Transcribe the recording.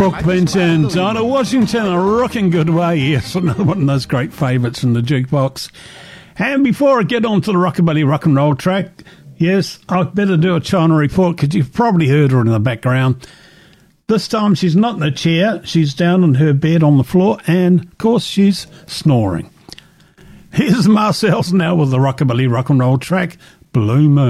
Brooke Benton, Dinah Washington, a rocking good way. Yes, another one of those great favourites in the jukebox. And before I get on to the rockabilly rock and roll track, yes, I'd better do a China report because you've probably heard her in the background. This time she's not in a chair, she's down in her bed on the floor, and of course she's snoring. Here's Marcel's now with the rockabilly rock and roll track, Blue Moon.